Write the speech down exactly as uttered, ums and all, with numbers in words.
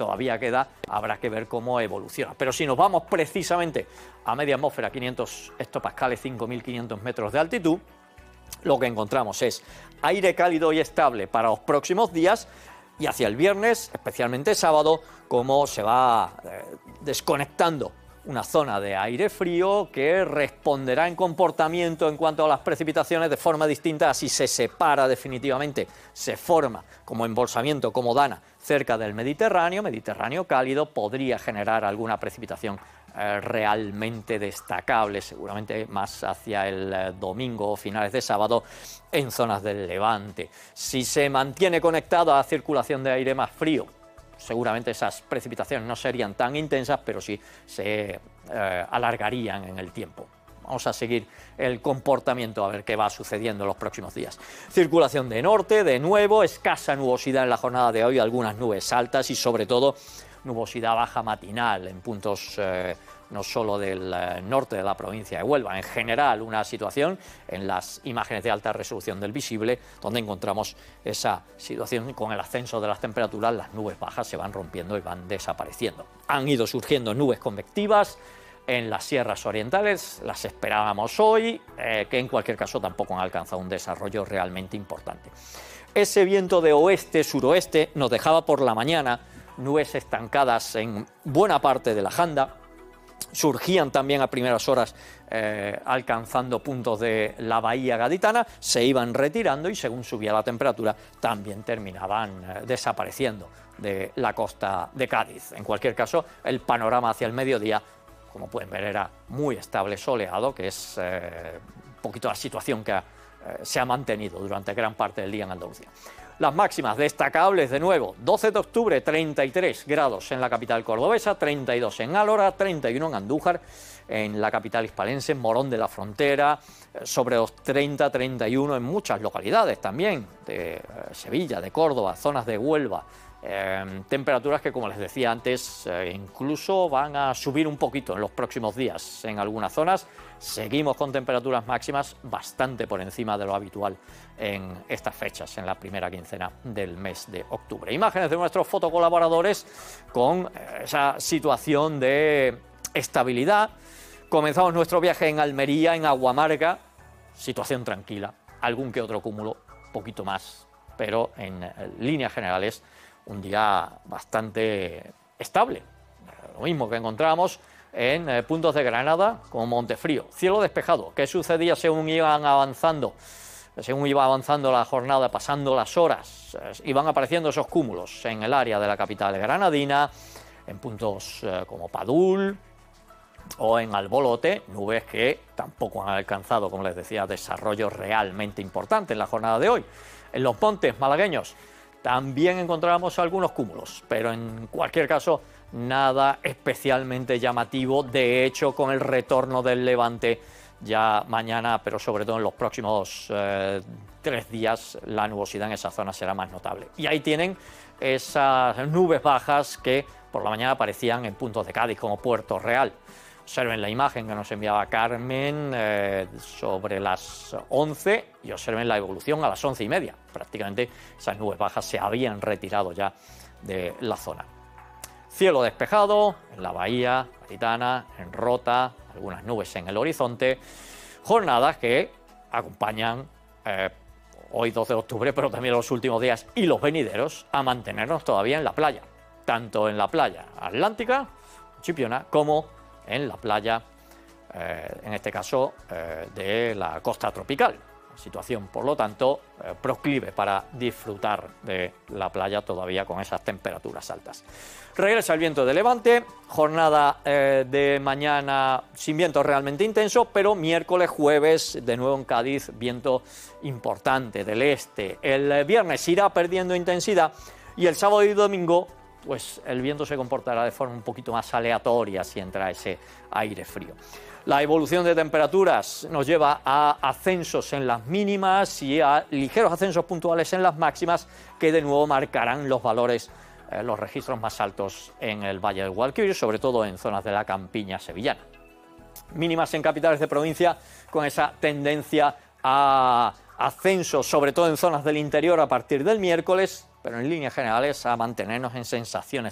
todavía queda, habrá que ver cómo evoluciona. Pero si nos vamos precisamente a media atmósfera, quinientos hectopascales, cinco mil quinientos metros de altitud, lo que encontramos es aire cálido y estable para los próximos días, y hacia el viernes, especialmente sábado, como se va eh, desconectando una zona de aire frío que responderá en comportamiento en cuanto a las precipitaciones de forma distinta, así se separa definitivamente, se forma como embolsamiento, como dana, cerca del Mediterráneo, Mediterráneo cálido, podría generar alguna precipitación eh, realmente destacable, seguramente más hacia el eh, domingo o finales de sábado, en zonas del Levante. Si se mantiene conectado a la circulación de aire más frío, seguramente esas precipitaciones no serían tan intensas, pero sí se eh, alargarían en el tiempo. Vamos a seguir el comportamiento, a ver qué va sucediendo en los próximos días. Circulación de norte, de nuevo, escasa nubosidad en la jornada de hoy, algunas nubes altas y sobre todo nubosidad baja matinal en puntos eh, no solo del eh, norte de la provincia de Huelva, en general una situación en las imágenes de alta resolución del visible, donde encontramos esa situación con el ascenso de las temperaturas, las nubes bajas se van rompiendo y van desapareciendo. Han ido surgiendo nubes convectivas en las sierras orientales, las esperábamos hoy, eh, que en cualquier caso tampoco han alcanzado un desarrollo realmente importante. Ese viento de oeste-suroeste nos dejaba por la mañana nubes estancadas en buena parte de la Janda, surgían también a primeras horas eh, alcanzando puntos de la bahía gaditana, se iban retirando y según subía la temperatura también terminaban eh, desapareciendo de la costa de Cádiz. En cualquier caso, el panorama hacia el mediodía, como pueden ver, era muy estable, soleado, que es eh, un poquito la situación que eh, se ha mantenido durante gran parte del día en Andalucía. Las máximas destacables, de nuevo, doce de octubre, treinta y tres grados en la capital cordobesa, treinta y dos en Álora, treinta y uno en Andújar, en la capital hispalense, Morón de la Frontera, sobre los treinta, treinta y uno en muchas localidades también, de eh, Sevilla, de Córdoba, zonas de Huelva. Eh, temperaturas que, como les decía antes, eh, incluso van a subir un poquito en los próximos días en algunas zonas. Seguimos con temperaturas máximas bastante por encima de lo habitual en estas fechas, en la primera quincena del mes de octubre. Imágenes de nuestros fotocolaboradores con esa situación de estabilidad. Comenzamos nuestro viaje en Almería, en Aguamarga, situación tranquila, algún que otro cúmulo, poquito más, pero en líneas generales un día bastante estable. Lo mismo que encontramos en eh, puntos de Granada como Montefrío. Cielo despejado. ¿Qué sucedía según iban avanzando? Según iba avanzando la jornada, pasando las horas, eh, iban apareciendo esos cúmulos en el área de la capital granadina, en puntos eh, como Padul o en Albolote, nubes que tampoco han alcanzado, como les decía, desarrollo realmente importante en la jornada de hoy. En los montes malagueños también encontramos algunos cúmulos, pero en cualquier caso nada especialmente llamativo. De hecho, con el retorno del levante ya mañana, pero sobre todo en los próximos eh, tres días, la nubosidad en esa zona será más notable. Y ahí tienen esas nubes bajas que por la mañana aparecían en puntos de Cádiz como Puerto Real. Observen la imagen que nos enviaba Carmen eh, sobre las once y observen la evolución a las once y media. Prácticamente esas nubes bajas se habían retirado ya de la zona. Cielo despejado en la bahía gaditana, en Rota, algunas nubes en el horizonte. Jornadas que acompañan eh, hoy doce de octubre, pero también los últimos días y los venideros, a mantenernos todavía en la playa. Tanto en la playa atlántica, Chipiona, como en la playa, eh, en este caso, eh, de la costa tropical. Situación, por lo tanto, eh, proclive para disfrutar de la playa todavía con esas temperaturas altas. Regresa el viento de levante, jornada eh, de mañana sin viento realmente intenso, pero miércoles, jueves, de nuevo en Cádiz, viento importante del este. El viernes irá perdiendo intensidad y el sábado y domingo, pues el viento se comportará de forma un poquito más aleatoria si entra ese aire frío. La evolución de temperaturas nos lleva a ascensos en las mínimas y a ligeros ascensos puntuales en las máximas, que de nuevo marcarán los valores, eh, los registros más altos en el Valle del Guadalquivir, sobre todo en zonas de la campiña sevillana. Mínimas en capitales de provincia con esa tendencia a ascensos, sobre todo en zonas del interior a partir del miércoles, pero en líneas generales a mantenernos en sensaciones